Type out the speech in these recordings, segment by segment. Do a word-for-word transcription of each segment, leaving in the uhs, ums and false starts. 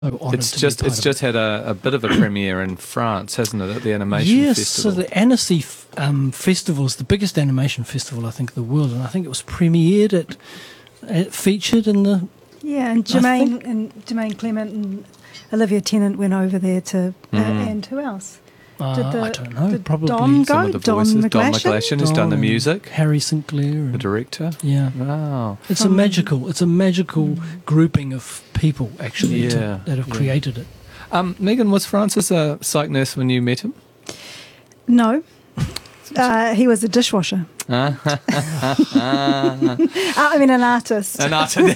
honoured It's to just be part it's of just it. had a, a bit of a premiere in France, hasn't it, at the animation yes, festival? so the Annecy f- um, festival is the biggest animation festival I think in the world, and I think it was premiered at, it featured in the Yeah, and I Jermaine think- and Jermaine Clement and Olivia Tennant went over there to, uh, Mm. and who else? uh, Did the- I don't know, did probably Don Some go? of the Don voices. Don McGlashan? McGlashan has done the Don music, and Harry Sinclair, the and, director. yeah. Wow. It's From- a magical, it's a magical grouping of people actually to- Yeah, that have yeah. created it. Um, Megan, was Francis a psych nurse when you met him? No. Uh, he was a dishwasher. Uh, Uh, I mean, an artist. An artist.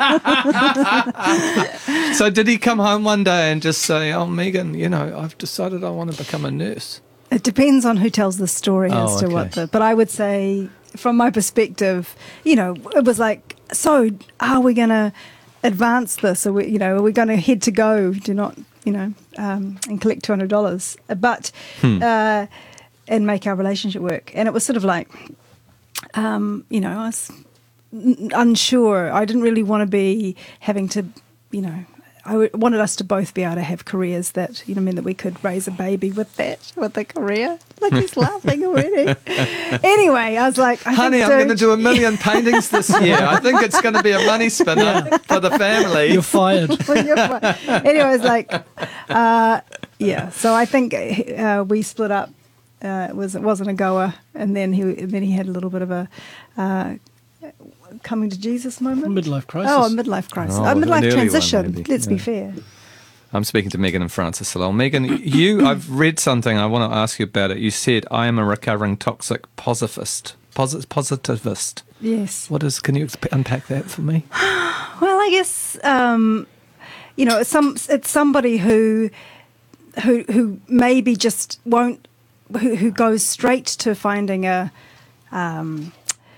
So did he come home one day and just say, "Oh, Megan, you know, I've decided I want to become a nurse"? It depends on who tells the story Oh, as to okay. what the. But I would say, from my perspective, you know, it was like, so are we going to advance this? Are we, you know, are we going to head to go? Do not, you know, um, and collect two hundred dollars, but Hmm. uh, and make our relationship work. And it was sort of like, um, you know, I was n- unsure. I didn't really want to be having to, you know. I w- wanted us to both be able to have careers that, you know, mean that we could raise a baby with that, with a career. Like, he's laughing already. Anyway, I was like, I Honey, think, I'm going to dude, do a million paintings this year. I think it's going to be a money spinner for the family. You're fired. well, you're fine. Anyway, I was like, uh, yeah. So I think uh, we split up. Uh, it was it wasn't a goer, and then he and then he had a little bit of a uh, coming to Jesus moment. Midlife crisis. Oh, a midlife crisis. Oh, a an midlife early one, transition. maybe. Let's be Yeah. fair. I'm speaking to Megan and Francis Salon. Megan, you, I've read something. I want to ask you about it. You said, I am a recovering toxic positivist. Posi- positivist. Yes. What is, can you exp- unpack that for me? Well, I guess um, you know, it's some it's somebody who who who maybe just won't who, who goes straight to finding a um,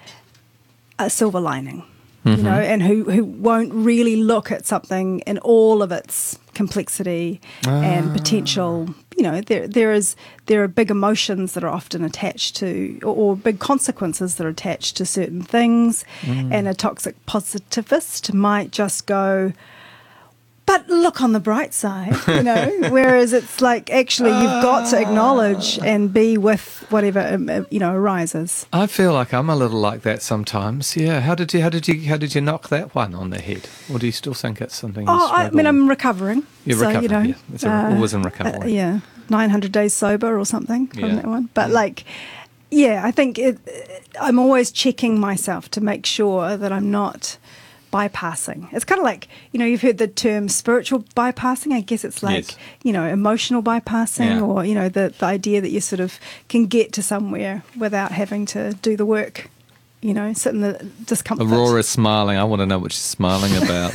a silver lining, you know, and who who won't really look at something in all of its complexity and potential. You know, there there is there are big emotions that are often attached to, or, or big consequences that are attached to certain things, and a toxic positivist might just go, but look on the bright side, you know. Whereas it's like, actually, you've got to acknowledge and be with whatever um, uh, you know arises. I feel like I'm a little like that sometimes. Yeah. How did you, how did you, how did you knock that one on the head? Or do you still think it's something you Oh, I struggle mean, with? I'm recovering. You're so, recovering, you know, yeah. It's a- always in recovery. uh, yeah, nine hundred days sober or something from Yeah. that one. But Yeah. like, yeah, I think it, I'm always checking myself to make sure that I'm not bypassing. It's kind of like, you know, you've heard the term spiritual bypassing. I guess it's like, Yes. you know, emotional bypassing, Yeah. or, you know, the, the idea that you sort of can get to somewhere without having to do the work, you know, sit in the discomfort. Aurora's smiling. I want to know what she's smiling about.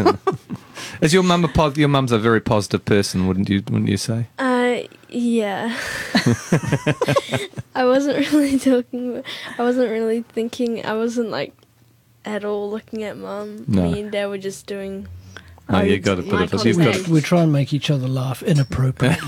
Is your mum a po- your mum's a very positive person, wouldn't you? Wouldn't you say? Uh, yeah. I wasn't really talking. I wasn't really thinking. I wasn't like at all looking at mum. No. Me and dad were just doing. No, Oh, you you- got a bit my of a. You've got conversation. a, We try and make each other laugh inappropriately.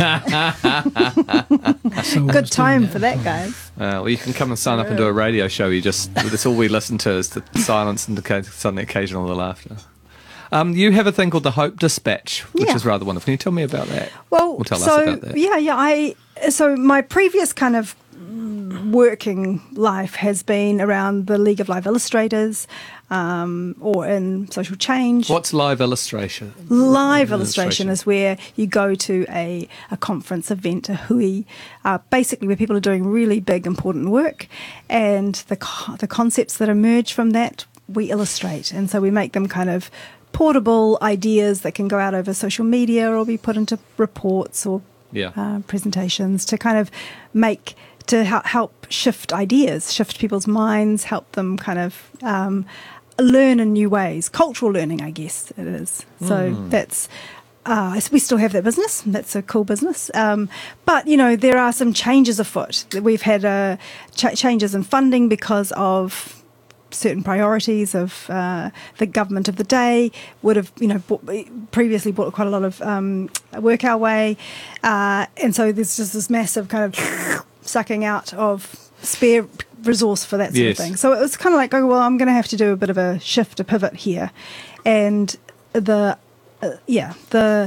So we're Good just time doing for that, guys. uh, well, you can come and sign up and do a radio show. You just that's all we listen to is the silence and the suddenly occasional the laughter. Um, you have a thing called the Hope Dispatch, which Yeah. is rather wonderful. Can you tell me about that? Well, Or tell us so about that. yeah, yeah. I so my previous kind of working life has been around the League of Live Illustrators, um, or in social change. What's live illustration? Live illustration is where you go to a, a conference event, a hui, uh, basically where people are doing really big, important work, and the co- the concepts that emerge from that we illustrate, and so we make them kind of portable ideas that can go out over social media or be put into reports or Yeah. uh, presentations to kind of make to hel- help shift ideas, shift people's minds, help them kind of um, learn in new ways. Cultural learning, I guess it is. So that's. Uh, we still have that business. That's a cool business. Um, but, you know, there are some changes afoot. We've had uh, ch- changes in funding because of certain priorities of uh, the government of the day. Would have, you know, bought, previously bought quite a lot of um, work our way. Uh, and so there's just this massive kind of sucking out of spare resource for that sort Yes. of thing. So it was kind of like, oh, well, I'm going to have to do a bit of a shift, a pivot here. And the uh, yeah, the